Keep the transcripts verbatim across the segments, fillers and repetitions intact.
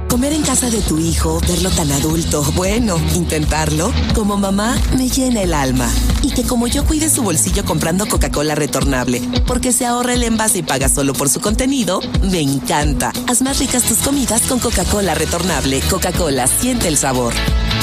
Comer en casa de tu hijo, verlo tan adulto, bueno, intentarlo, como mamá, me llena el alma. Y que como yo cuide su bolsillo comprando Coca-Cola retornable, porque se ahorra el envase y paga solo por su contenido, me encanta. Haz más ricas tus comidas con Coca-Cola retornable. Coca-Cola, siente el sabor.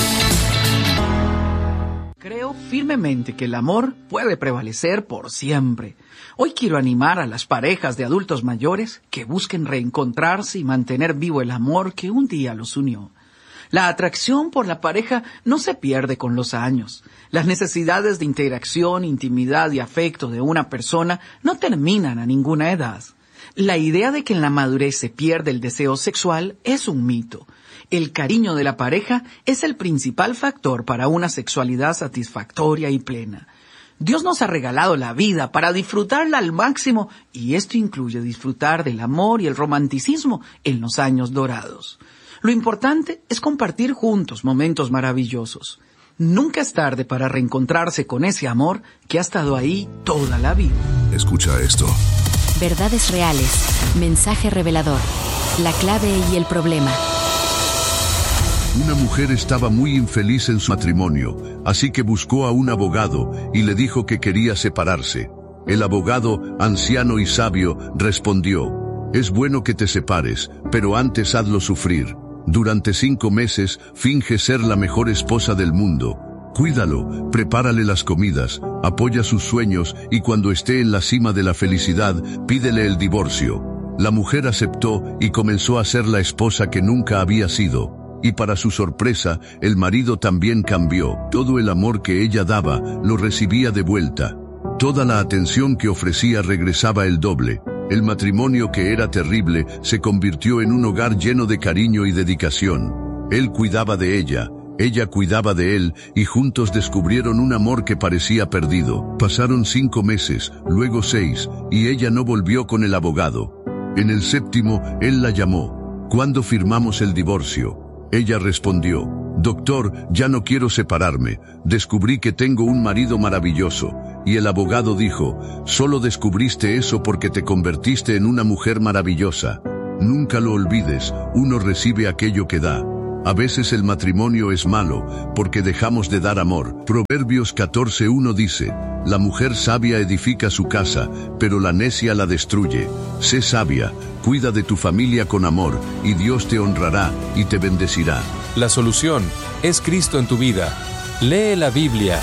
Creo firmemente que el amor puede prevalecer por siempre. Hoy quiero animar a las parejas de adultos mayores que busquen reencontrarse y mantener vivo el amor que un día los unió. La atracción por la pareja no se pierde con los años. Las necesidades de interacción, intimidad y afecto de una persona no terminan a ninguna edad. La idea de que en la madurez se pierde el deseo sexual es un mito. El cariño de la pareja es el principal factor para una sexualidad satisfactoria y plena. Dios nos ha regalado la vida para disfrutarla al máximo, y esto incluye disfrutar del amor y el romanticismo en los años dorados. Lo importante es compartir juntos momentos maravillosos. Nunca es tarde para reencontrarse con ese amor que ha estado ahí toda la vida. Escucha esto. Verdades reales. Mensaje revelador. La clave y el problema. Una mujer estaba muy infeliz en su matrimonio, así que buscó a un abogado y le dijo que quería separarse. El abogado, anciano y sabio, respondió: es bueno que te separes, pero antes hazlo sufrir. Durante cinco meses, finge ser la mejor esposa del mundo. Cuídalo, prepárale las comidas, apoya sus sueños y cuando esté en la cima de la felicidad, pídele el divorcio. La mujer aceptó y comenzó a ser la esposa que nunca había sido. Y para su sorpresa, el marido también cambió. Todo el amor que ella daba, lo recibía de vuelta. Toda la atención que ofrecía regresaba el doble. El matrimonio, que era terrible, se convirtió en un hogar lleno de cariño y dedicación. Él cuidaba de ella, ella cuidaba de él, y juntos descubrieron un amor que parecía perdido. Pasaron cinco meses, luego seis, y ella no volvió con el abogado. En el séptimo, él la llamó. ¿Cuándo firmamos el divorcio? Ella respondió: doctor, ya no quiero separarme. Descubrí que tengo un marido maravilloso. Y el abogado dijo: solo descubriste eso porque te convertiste en una mujer maravillosa. Nunca lo olvides, uno recibe aquello que da. A veces el matrimonio es malo porque dejamos de dar amor. Proverbios catorce uno dice: la mujer sabia edifica su casa, pero la necia la destruye. Sé sabia, cuida de tu familia con amor, y Dios te honrará y te bendecirá. La solución es Cristo en tu vida. Lee la Biblia.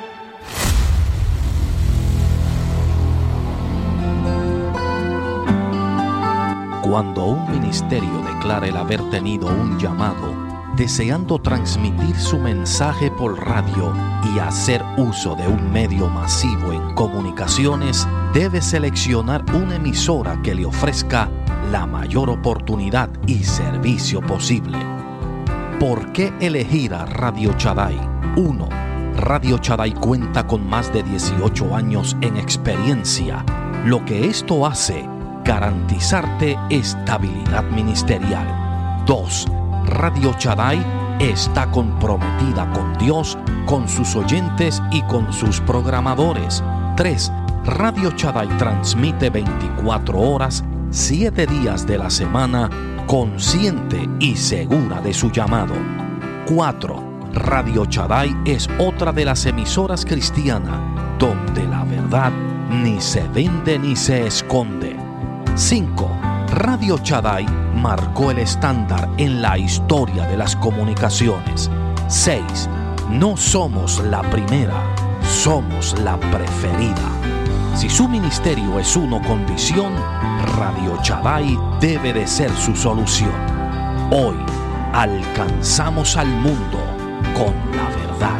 Cuando un ministerio declara el haber tenido un llamado, deseando transmitir su mensaje por radio y hacer uso de un medio masivo en comunicaciones, debe seleccionar una emisora que le ofrezca la mayor oportunidad y servicio posible. ¿Por qué elegir a Radio Shaddai? uno. Radio Shaddai cuenta con más de dieciocho años en experiencia, lo que esto hace garantizarte estabilidad ministerial. dos. Radio Shaddai está comprometida con Dios, con sus oyentes y con sus programadores. tres. Radio Shaddai transmite veinticuatro horas, siete días de la semana, consciente y segura de su llamado. cuatro. Radio Shaddai es otra de las emisoras cristianas donde la verdad ni se vende ni se esconde. cinco. Radio Shaddai marcó el estándar en la historia de las comunicaciones. seis. No somos la primera, somos la preferida. Si su ministerio es uno con visión, Radio Shaddai debe de ser su solución. Hoy alcanzamos al mundo con la verdad.